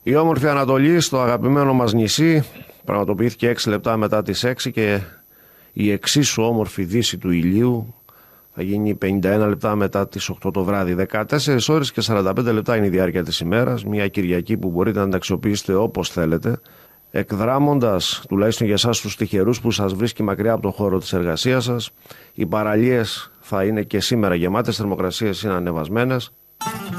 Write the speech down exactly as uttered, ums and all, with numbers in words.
Η όμορφη Ανατολή στο αγαπημένο μας νησί πραγματοποιήθηκε έξι λεπτά μετά τις έξι και η εξίσου όμορφη δύση του ηλίου θα γίνει πενήντα ένα λεπτά μετά τις οκτώ το βράδυ. δεκατέσσερις ώρες και σαράντα πέντε λεπτά είναι η διάρκεια της ημέρας, μια Κυριακή που μπορείτε να τα αξιοποιήσετε όπως θέλετε, εκδράμοντας τουλάχιστον για εσάς τους τυχερούς που σας βρίσκει μακριά από το χώρο της εργασίας σας. Οι παραλίες θα είναι και σήμερα γεμάτες, θερμοκρασίες είναι ανεβασμένες.